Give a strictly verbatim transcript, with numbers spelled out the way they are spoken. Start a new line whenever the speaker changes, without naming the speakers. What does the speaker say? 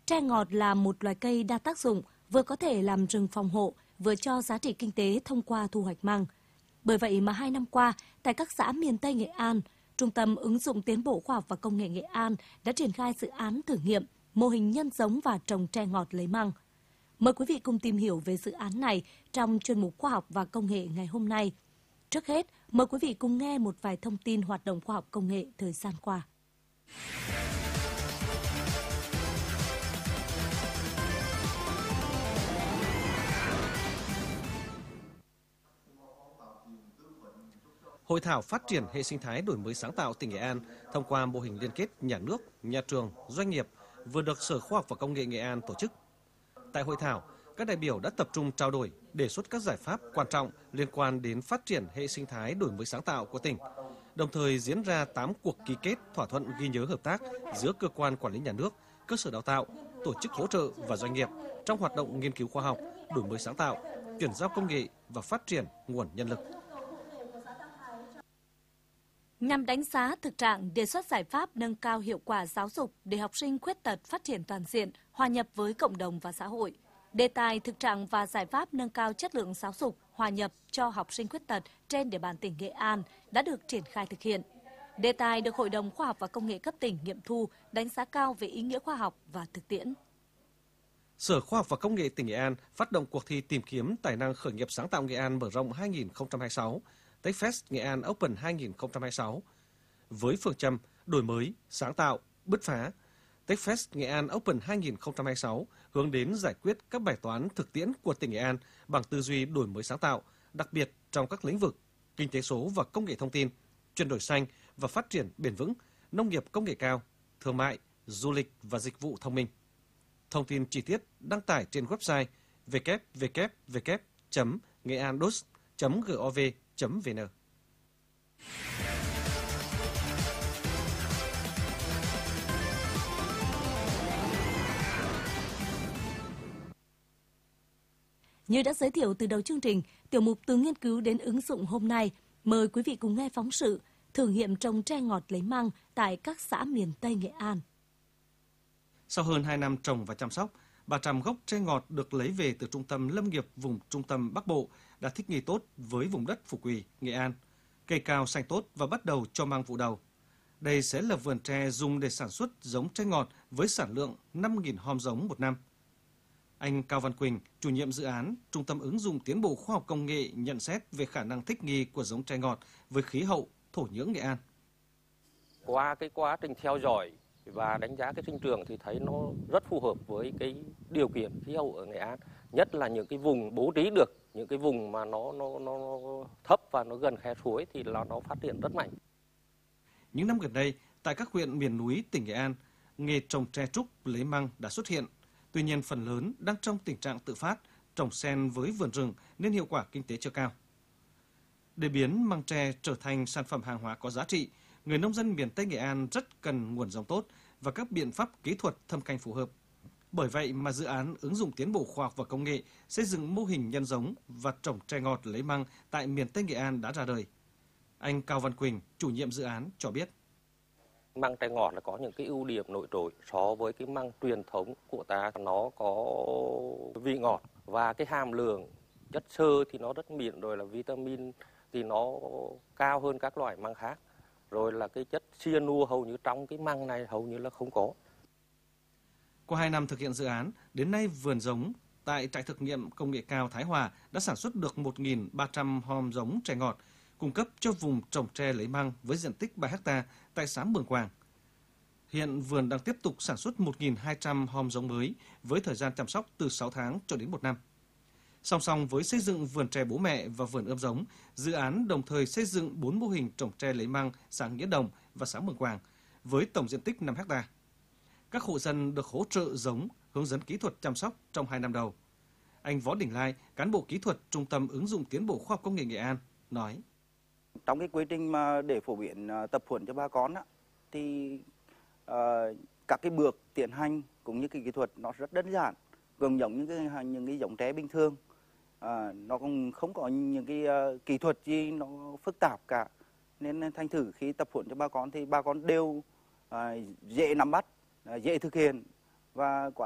Tre ngọt là một loài cây đa tác dụng, vừa có thể làm rừng phòng hộ, vừa cho giá trị kinh tế thông qua thu hoạch măng. Bởi vậy mà hai năm qua, tại các xã miền Tây Nghệ An, Trung tâm ứng dụng tiến bộ khoa học và công nghệ Nghệ An đã triển khai dự án thử nghiệm mô hình nhân giống và trồng tre ngọt lấy măng. Mời quý vị cùng tìm hiểu về dự án này trong chuyên mục khoa học và công nghệ ngày hôm nay. Trước hết, mời quý vị cùng nghe một vài thông tin hoạt động khoa học công nghệ thời gian qua.
Hội thảo phát triển hệ sinh thái đổi mới sáng tạo tỉnh Nghệ An thông qua mô hình liên kết nhà nước, nhà trường, doanh nghiệp vừa được Sở Khoa học và Công nghệ Nghệ An tổ chức. Tại hội thảo, các đại biểu đã tập trung trao đổi, đề xuất các giải pháp quan trọng liên quan đến phát triển hệ sinh thái đổi mới sáng tạo của tỉnh. Đồng thời diễn ra tám cuộc ký kết thỏa thuận ghi nhớ hợp tác giữa cơ quan quản lý nhà nước, cơ sở đào tạo, tổ chức hỗ trợ và doanh nghiệp trong hoạt động nghiên cứu khoa học, đổi mới sáng tạo, chuyển giao công nghệ và phát triển nguồn nhân lực.
Nhằm đánh giá thực trạng, đề xuất giải pháp nâng cao hiệu quả giáo dục để học sinh khuyết tật phát triển toàn diện, hòa nhập với cộng đồng và xã hội. Đề tài thực trạng và giải pháp nâng cao chất lượng giáo dục, hòa nhập cho học sinh khuyết tật trên địa bàn tỉnh Nghệ An đã được triển khai thực hiện. Đề tài được Hội đồng Khoa học và Công nghệ cấp tỉnh nghiệm thu, đánh giá cao về ý nghĩa khoa học và thực tiễn.
Sở Khoa học và Công nghệ tỉnh Nghệ An phát động cuộc thi tìm kiếm tài năng khởi nghiệp sáng tạo Nghệ An mở rộng hai nghìn không trăm hai mươi sáu. TechFest Nghệ An Open hai nghìn không trăm hai mươi sáu. Với phương châm đổi mới, sáng tạo, bứt phá, TechFest Nghệ An Open hai nghìn không trăm hai mươi sáu hướng đến giải quyết các bài toán thực tiễn của tỉnh Nghệ An bằng tư duy đổi mới sáng tạo, đặc biệt trong các lĩnh vực kinh tế số và công nghệ thông tin, chuyển đổi xanh và phát triển bền vững, nông nghiệp công nghệ cao, thương mại, du lịch và dịch vụ thông minh. Thông tin chi tiết đăng tải trên website w w w chấm nghệ-an-dos chấm gov chấm vn.
Như đã giới thiệu từ đầu chương trình, tiểu mục từ nghiên cứu đến ứng dụng hôm nay, mời quý vị cùng nghe phóng sự thử nghiệm trồng tre ngọt lấy măng tại các xã miền Tây Nghệ An.
Sau hơn hai năm trồng và chăm sóc, ba trăm gốc tre ngọt được lấy về từ Trung tâm Lâm nghiệp vùng Trung tâm Bắc Bộ đã thích nghi tốt với vùng đất Phủ Quỳ, Nghệ An. Cây cao xanh tốt và bắt đầu cho măng vụ đầu. Đây sẽ là vườn tre dùng để sản xuất giống tre ngọt với sản lượng năm nghìn hom giống một năm. Anh Cao Văn Quỳnh, chủ nhiệm dự án Trung tâm ứng dụng tiến bộ khoa học công nghệ nhận xét về khả năng thích nghi của giống tre ngọt với khí hậu, thổ nhưỡng Nghệ An.
Qua cái quá trình theo dõi và đánh giá cái sinh trưởng thì thấy nó rất phù hợp với cái điều kiện khí hậu ở Nghệ An, nhất là những cái vùng bố trí được, những cái vùng mà nó nó nó thấp và nó gần khe suối thì là nó phát triển rất mạnh.
Những năm gần đây, tại các huyện miền núi tỉnh Nghệ An, nghề trồng tre trúc lấy măng đã xuất hiện. Tuy nhiên, phần lớn đang trong tình trạng tự phát, trồng xen với vườn rừng nên hiệu quả kinh tế chưa cao. Để biến măng tre trở thành sản phẩm hàng hóa có giá trị, người nông dân miền Tây Nghệ An rất cần nguồn giống tốt và các biện pháp kỹ thuật thâm canh phù hợp. Bởi vậy mà dự án ứng dụng tiến bộ khoa học và công nghệ xây dựng mô hình nhân giống và trồng tre ngọt lấy măng tại miền Tây Nghệ An đã ra đời. Anh Cao Văn Quỳnh, chủ nhiệm dự án cho biết.
Măng tre ngọt là có những cái ưu điểm nổi trội so với cái măng truyền thống của ta. Nó có vị ngọt và cái hàm lượng chất xơ thì nó rất mịn, rồi là vitamin thì nó cao hơn các loại măng khác. Rồi là cái chất cyanua hầu như trong cái măng này hầu như là không có.
Qua hai năm thực hiện dự án, đến nay vườn giống tại trại thực nghiệm công nghệ cao Thái Hòa đã sản xuất được một nghìn ba trăm hom giống tre ngọt, cung cấp cho vùng trồng tre lấy măng với diện tích ba héc ta tại xã Mường Quàng. Hiện vườn đang tiếp tục sản xuất một nghìn hai trăm hom giống mới với thời gian chăm sóc từ sáu tháng cho đến một năm. Song song với xây dựng vườn tre bố mẹ và vườn ươm giống, dự án đồng thời xây dựng bốn mô hình trồng tre lấy măng xã Nghĩa Đồng và xã Mường Quàng với tổng diện tích năm héc ta. Các hộ dân được hỗ trợ giống, hướng dẫn kỹ thuật chăm sóc trong hai năm đầu. Anh Võ Đình Lai, cán bộ kỹ thuật Trung tâm ứng dụng tiến bộ khoa học công nghệ Nghệ An nói:
Trong cái quy trình mà để phổ biến tập huấn cho bà con á, thì uh, các cái bước tiến hành cũng như cái kỹ thuật nó rất đơn giản, gần giống những cái những cái giống tre bình thường. À, nó cũng không có những cái uh, kỹ thuật gì nó phức tạp cả, nên thành thử khi tập huấn cho bà con thì bà con đều uh, dễ nắm bắt, uh, dễ thực hiện và quá